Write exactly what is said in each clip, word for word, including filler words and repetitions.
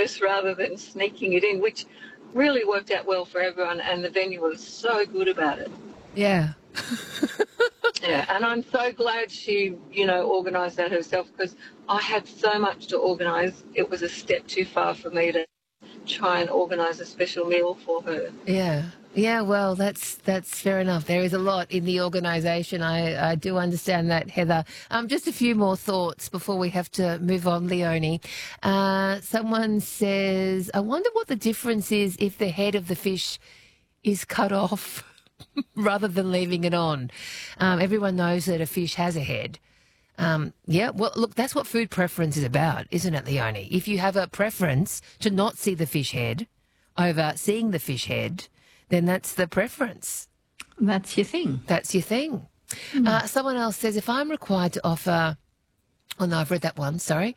breakfast rather than sneaking it in, which really worked out well for everyone, and the venue was so good about it. Yeah. Yeah, and I'm so glad she, you know, organised that herself, because I had so much to organise. It was a step too far for me to try and organise a special meal for her. Yeah. Yeah, well, that's that's fair enough. There is a lot in the organisation. I, I do understand that, Heather. Um, just a few more thoughts before we have to move on, Leonie. Uh, someone says, I wonder what the difference is if the head of the fish is cut off rather than leaving it on. Um, everyone knows that a fish has a head. Um, yeah, well, look, that's what food preference is about, isn't it, Leonie? If you have a preference to not see the fish head over seeing the fish head, then that's the preference. That's your thing. That's your thing. Mm. Uh, someone else says, if I'm required to offer... Oh, no, I've read that one, sorry.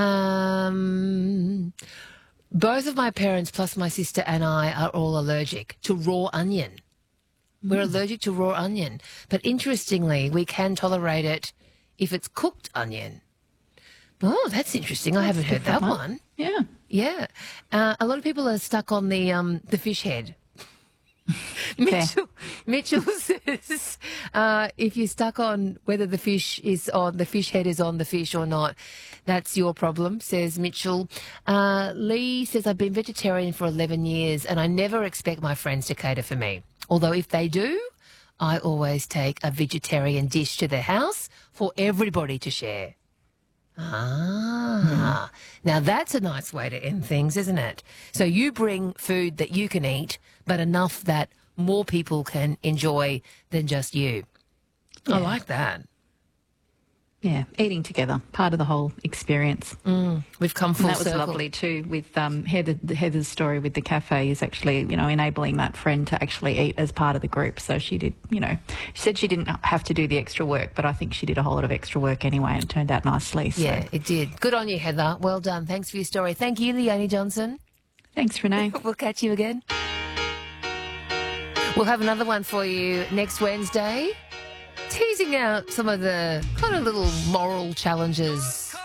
Um, both of my parents plus my sister and I are all allergic to raw onion. We're mm. allergic to raw onion. But interestingly, we can tolerate it if it's cooked onion. Oh, that's interesting. That's I haven't heard that one. one. Yeah. Yeah. Uh, a lot of people are stuck on the um, the fish head. Mitchell, Mitchell says, uh, if you're stuck on whether the fish is on, the fish head is on the fish or not, that's your problem, says Mitchell. Uh, Lee says, I've been vegetarian for eleven years and I never expect my friends to cater for me. Although if they do, I always take a vegetarian dish to the house for everybody to share. Ah, mm. Now that's a nice way to end things, isn't it? So you bring food that you can eat, but enough that more people can enjoy than just you. Yeah. I like that. Yeah, eating together, part of the whole experience. Mm, we've come full and that circle. was lovely too with um, Heather, Heather's story with the cafe is actually, you know, enabling that friend to actually eat as part of the group. So she did, you know, she said she didn't have to do the extra work, but I think she did a whole lot of extra work anyway and it turned out nicely. So. Yeah, it did. Good on you, Heather. Well done. Thanks for your story. Thank you, Leonie Johnson. Thanks, Renee. We'll catch you again. We'll have another one for you next Wednesday, teasing out some of the kind of little moral challenges